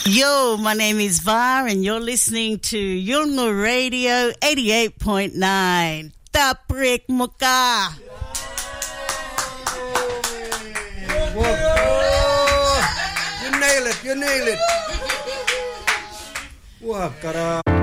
Yo, my name is Var and you're listening to Yulngu Radio 88.9. Taprik Muka. You nail it. Wah, kara.